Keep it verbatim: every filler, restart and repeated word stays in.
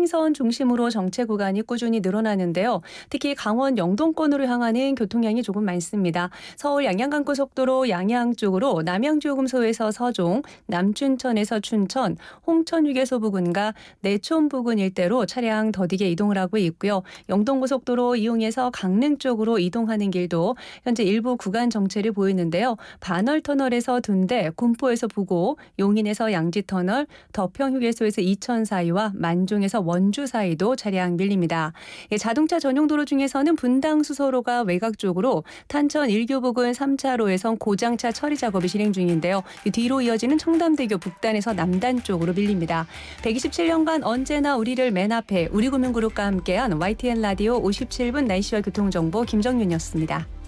상행선 중심으로 정체 구간이 꾸준히 늘어나는데요. 특히 강원 영동권으로 향하는 교통량이 조금 많습니다. 서울 양양간고속도로 양양 쪽으로 남양주요금소에서 서종, 남춘천에서 춘천, 홍천휴게소 부근과 내촌 부근 일대로 차량 더디게 이동을 하고 있고요. 영동고속도로 이용해서 강릉 쪽으로 이동하는 길도 현재 일부 구간 정체를 보이는데요. 반월터널에서 둔대, 군포에서 부고, 용인에서 양지터널, 덕평휴게소에서 이천 사이와 만종에서 원주 사이도 차량 밀립니다. 자동차 전용 도로 중에서는 분당 수서로가 외곽 쪽으로 탄천 일교 부근 삼 차로에선 고장차 처리 작업이 진행 중인데요. 뒤로 이어지는 청담대교 북단에서 남단 쪽으로 밀립니다. 백이십칠 년간 언제나 우리를 맨 앞에 우리금융그룹과 함께한 와이티엔 라디오 오십칠 분 날씨와 교통정보 김정윤이었습니다.